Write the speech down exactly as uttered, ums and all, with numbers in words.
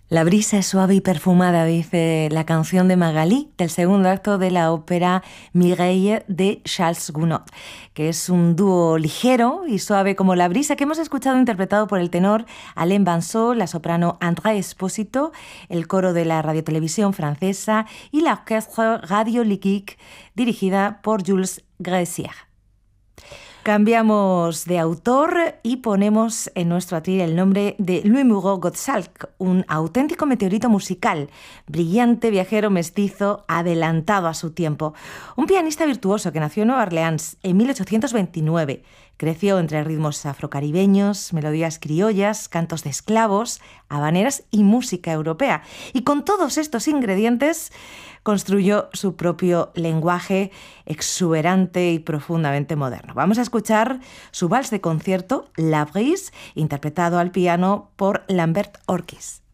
La brisa es suave y perfumada, dice la canción de Magali, del segundo acto de la ópera Mireille de Charles Gounod, que es un dúo ligero y suave como la brisa que hemos escuchado interpretado por el tenor Alain Bansot, la soprano André Esposito, el coro de la radiotelevisión francesa y la Orchestre Radio Lyrique, dirigida por Jules Gressier. Cambiamos de autor y ponemos en nuestro atril el nombre de Louis Moreau-Gottschalk, un auténtico meteorito musical, brillante viajero mestizo, adelantado a su tiempo. Un pianista virtuoso que nació en Nueva Orleans en mil ochocientos veintinueve. Creció entre ritmos afrocaribeños, melodías criollas, cantos de esclavos, habaneras y música europea. Y con todos estos ingredientes construyó su propio lenguaje exuberante y profundamente moderno. Vamos a escuchar su vals de concierto, La Brise, interpretado al piano por Lambert Orkis.